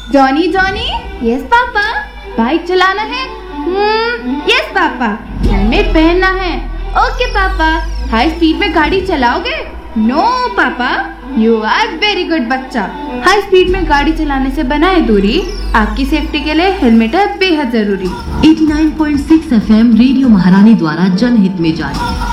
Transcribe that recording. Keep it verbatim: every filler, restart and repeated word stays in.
Johnny Johnny, yes papa. Bike चलाना है? हम्म, yes papa. Helmet पहनना है? ओके पापा। हाई स्पीड में गाड़ी चलाओगे? नो पापा। यू आर वेरी गुड बच्चा। हाई स्पीड में गाड़ी चलाने से बनाए दूरी, आपकी सेफ्टी के लिए हेलमेट है बेहद जरूरी। Eighty nine point six F M radio महारानी द्वारा जनहित में जारी।